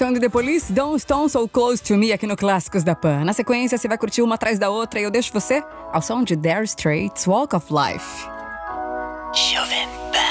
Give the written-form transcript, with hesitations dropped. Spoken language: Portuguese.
som de The Police, Don't Stone So Close To Me aqui no Clássicos da Pan. Na sequência, você vai curtir uma atrás da outra e eu deixo você ao som de Dire Straits, Walk of Life. Jovem Pan.